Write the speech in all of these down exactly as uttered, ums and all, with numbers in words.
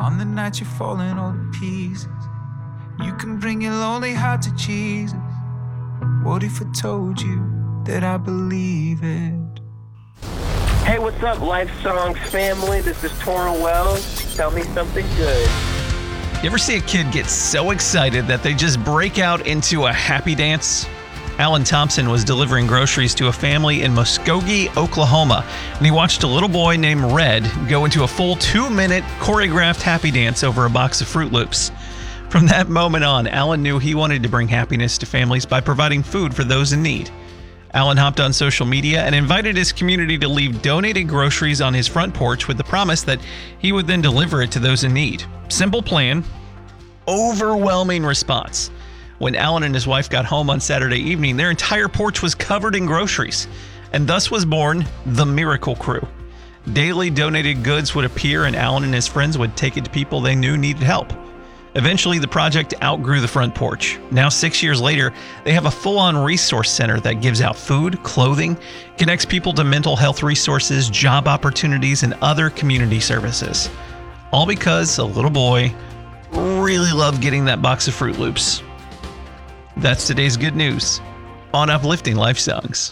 On the night you're falling all to pieces, you can bring your lonely heart to Jesus. What if I told you that I believe it? Hey, what's up, Life Songs family? This is Torrell Wells. Tell me something good. You ever see a kid get so excited that they just break out into a happy dance? Alan Thompson was delivering groceries to a family in Muskogee, Oklahoma, and he watched a little boy named Red go into a full two-minute choreographed happy dance over a box of Fruit Loops. From that moment on, Alan knew he wanted to bring happiness to families by providing food for those in need. Alan hopped on social media and invited his community to leave donated groceries on his front porch with the promise that he would then deliver it to those in need. Simple plan, overwhelming response. When Alan and his wife got home on Saturday evening, their entire porch was covered in groceries, and thus was born the Miracle Crew. Daily donated goods would appear, and Alan and his friends would take it to people they knew needed help. Eventually, the project outgrew the front porch. Now, six years later, they have a full-on resource center that gives out food, clothing, connects people to mental health resources, job opportunities, and other community services. All because a little boy really loved getting that box of Fruit Loops. That's today's good news on Uplifting Life Songs.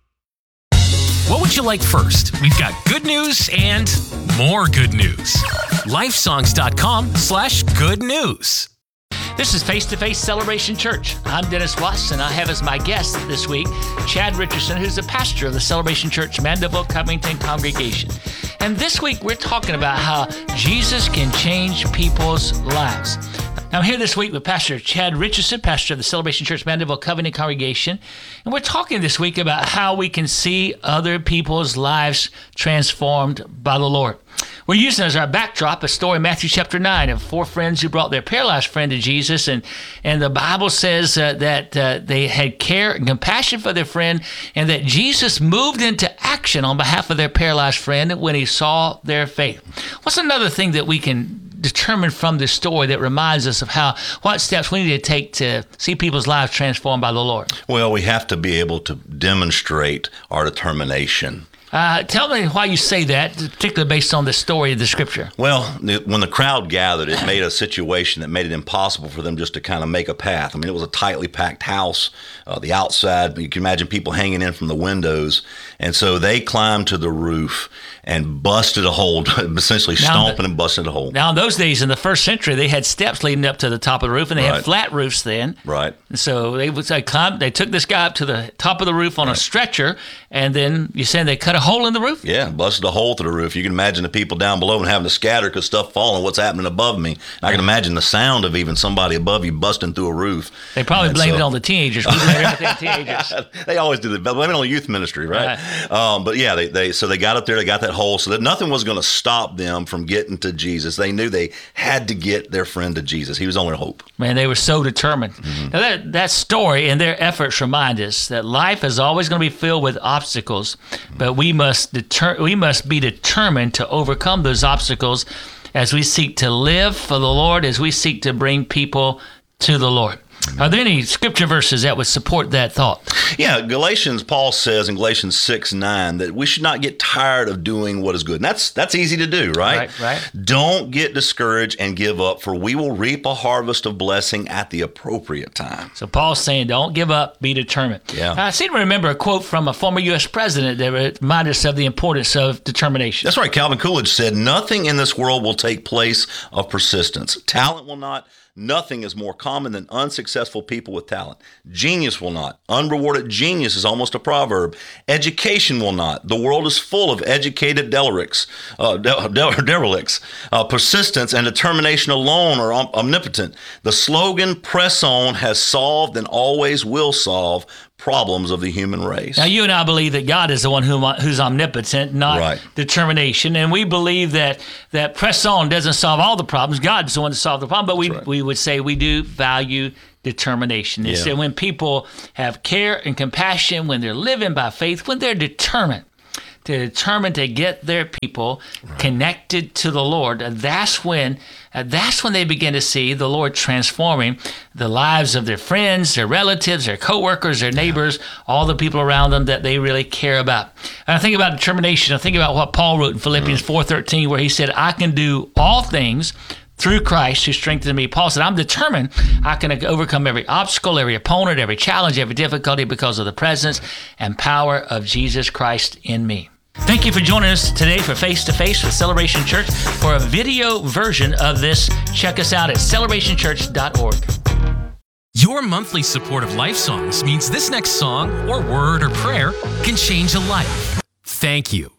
What would you like first? We've got good news and more good news. Lifesongs.com slash good news. This is Face to Face Celebration Church. I'm Dennis Watts, and I have as my guest this week Chad Richardson, who's the pastor of the Celebration Church Mandeville Covington congregation. And this week we're talking about how Jesus can change people's lives. Now, I'm here this week with Pastor Chad Richardson, pastor of the Celebration Church Mandeville Covenant Congregation, and we're talking this week about how we can see other people's lives transformed by the Lord. We're using as our backdrop a story in Matthew chapter nine of four friends who brought their paralyzed friend to Jesus, and, and the Bible says uh, that uh, they had care and compassion for their friend, and that Jesus moved into action on behalf of their paralyzed friend when he saw their faith. What's another thing that we can determined from this story that reminds us of how what steps we need to take to see people's lives transformed by the Lord? Well, we have to be able to demonstrate our determination. Uh, tell me why you say that, particularly based on the story of the scripture. Well, when the crowd gathered, it made a situation that made it impossible for them just to kind of make a path. I mean, it was a tightly packed house. Uh, the outside, you can imagine people hanging in from the windows. And so they climbed to the roof and busted a hole, essentially now stomping the, and busting a hole. Now, in those days, in the first century, they had steps leading up to the top of the roof, and they right. had flat roofs then. Right. And so they would say, climb, they took this guy up to the top of the roof on right. a stretcher, and then you're saying they cut a hole in the roof? Yeah, busted a hole through the roof. You can imagine the people down below and having to scatter because stuff falling, what's happening above me. And I can imagine the sound of even somebody above you busting through a roof. They probably and blamed so, it on the teenagers. We do everything teenagers. They always do that. Blame it on the youth ministry, right? right. Um, but yeah, they, they so they got up there, they got that hole, so that nothing was going to stop them from getting to Jesus. They knew they had to get their friend to Jesus. He was only hope. Man, they were so determined. Mm-hmm. Now that, that story and their efforts remind us that life is always going to be filled with obstacles, but we must deter- we must be determined to overcome those obstacles as we seek to live for the Lord, as we seek to bring people to the Lord. Are there any scripture verses that would support that thought? Yeah, Galatians, Paul says in Galatians six nine that we should not get tired of doing what is good. And that's that's easy to do, right? Right, right. Don't get discouraged and give up, for we will reap a harvest of blessing at the appropriate time. So Paul's saying, don't give up, be determined. Yeah. I seem to remember a quote from a former U S president that reminded us of the importance of determination. That's right. Calvin Coolidge said, nothing in this world will take place of persistence. Talent will not. Nothing is more common than unsuccessful people with talent. Genius will not. Unrewarded genius is almost a proverb. Education will not. The world is full of educated derelicts. Uh, de- de- derelicts. Uh, persistence and determination alone are om- omnipotent. The slogan, press on, has solved and always will solve problems of the human race. Now, you and I believe that God is the one who, who's omnipotent, not right. determination. And we believe that, that press on doesn't solve all the problems. God's the one to solve the problem. But we, right. we would say we do value determination. It's yeah. that when people have care and compassion, when they're living by faith, when they're determined to determine to get their people right. connected to the Lord, that's when uh, that's when they begin to see the Lord transforming the lives of their friends, their relatives, their coworkers, their neighbors, all the people around them that they really care about. And I think about determination. I think about what Paul wrote in Philippians four thirteen, where he said, I can do all things through Christ who strengthens me. Paul said, I'm determined I can overcome every obstacle, every opponent, every challenge, every difficulty because of the presence and power of Jesus Christ in me. Thank you for joining us today for Face to Face with Celebration Church. For a video version of this, check us out at celebration church dot org. Your monthly support of Life Songs means this next song or word or prayer can change a life. Thank you.